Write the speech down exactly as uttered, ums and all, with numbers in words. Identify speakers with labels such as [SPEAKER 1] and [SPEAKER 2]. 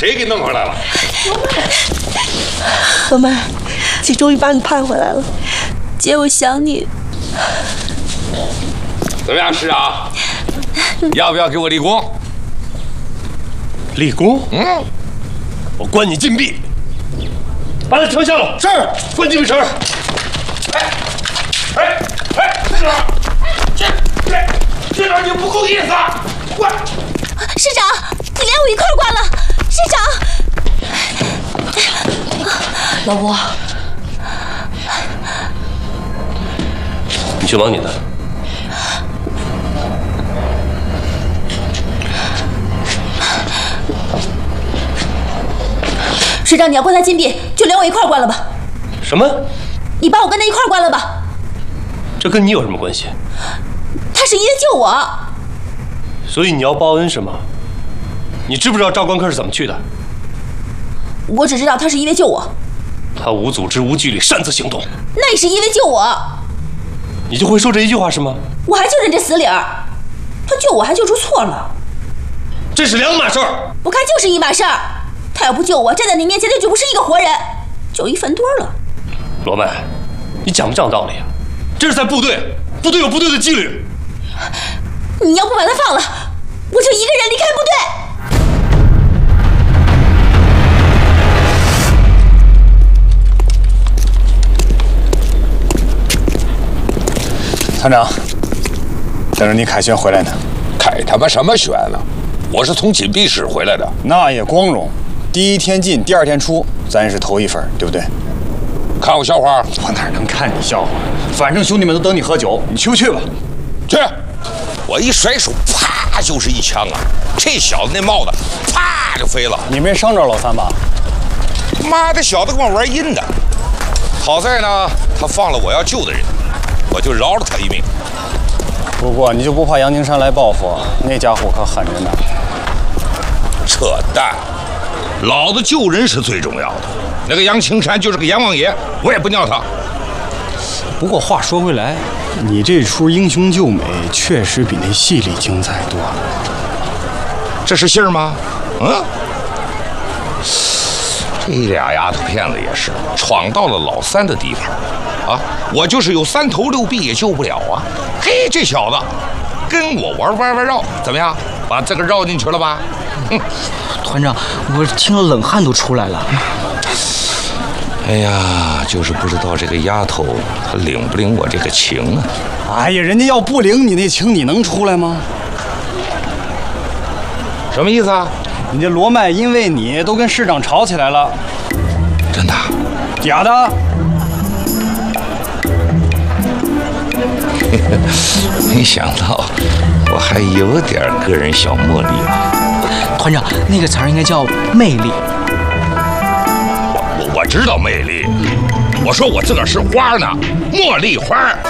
[SPEAKER 1] 腿给弄回来了。
[SPEAKER 2] 罗曼，姐终于把你盼回来了。
[SPEAKER 3] 姐，我想你。
[SPEAKER 1] 怎么样，师长？要不要给我立功？
[SPEAKER 4] 立功？
[SPEAKER 1] 嗯，
[SPEAKER 4] 我关你禁闭，把他呈下楼。
[SPEAKER 1] 是，
[SPEAKER 4] 关禁闭室。
[SPEAKER 1] 哎，哎哎，师长，这这师长你不够意思啊！关。
[SPEAKER 3] 师长，你连我一块关了。师长。
[SPEAKER 2] 老吴，
[SPEAKER 4] 你去忙你的。
[SPEAKER 3] 师长，你要关他禁闭，就连我一块关了吧。
[SPEAKER 4] 什么？
[SPEAKER 3] 你把我跟他一块关了吧。
[SPEAKER 4] 这跟你有什么关系？
[SPEAKER 3] 他是因为救我。
[SPEAKER 4] 所以你要报恩是吗？你知不知道赵关科是怎么去的？
[SPEAKER 3] 我只知道他是因为救我。
[SPEAKER 4] 他无组织无纪律擅自行动，
[SPEAKER 3] 那也是因为救我。
[SPEAKER 4] 你就会说这一句话是吗？
[SPEAKER 3] 我还就认这死理儿，他救我还救出错了，
[SPEAKER 4] 这是两码事儿。
[SPEAKER 3] 我看就是一码事儿。他要不救我，站在你面前，他就不是一个活人，就一粪堆了。
[SPEAKER 4] 罗曼，你讲不讲道理啊？这是在部队，部队有部队的纪律。
[SPEAKER 3] 你要不把他放了，我就一个人离开部
[SPEAKER 5] 队。团长，等着你凯旋回来呢。
[SPEAKER 1] 凯他妈什么旋了？我是从紧闭室回来的。
[SPEAKER 5] 那也光荣，第一天进，第二天出，咱是头一份，对不对？
[SPEAKER 1] 看我笑话？
[SPEAKER 5] 我哪能看你笑话？反正兄弟们都等你喝酒，你去不去吧？
[SPEAKER 1] 去！我一甩手，啪就是一枪啊！这小子那帽子，啪就飞了。
[SPEAKER 5] 你没伤着老三吧？
[SPEAKER 1] 妈的，小子跟我玩阴的。好在呢，他放了我要救的人，我就饶了他一命。
[SPEAKER 5] 不过你就不怕杨金山来报复？那家伙可狠着呢。
[SPEAKER 1] 扯淡！老子救人是最重要的。那个杨青山就是个阎王爷，我也不尿他。
[SPEAKER 5] 不过话说回来，你这出英雄救美确实比那戏里精彩多了。
[SPEAKER 1] 这是信儿吗？嗯。这俩丫头片子也是闯到了老三的地盘啊！我就是有三头六臂也救不了啊！嘿，这小子跟我玩弯弯绕，怎么样？把这个绕进去了吧？嗯，
[SPEAKER 6] 团长，我听了冷汗都出来了。
[SPEAKER 1] 哎呀，就是不知道这个丫头她领不领我这个情啊？
[SPEAKER 5] 哎呀，人家要不领你那情，你能出来吗？
[SPEAKER 1] 什么意思啊？
[SPEAKER 5] 你这罗麦因为你都跟市长吵起来了。
[SPEAKER 1] 真的？
[SPEAKER 5] 假的？
[SPEAKER 1] 没想到我还有点个人小茉莉啊。
[SPEAKER 6] 团长，那个词儿应该叫魅力。
[SPEAKER 1] 我我我知道魅力，我说我自个儿是花呢，茉莉花。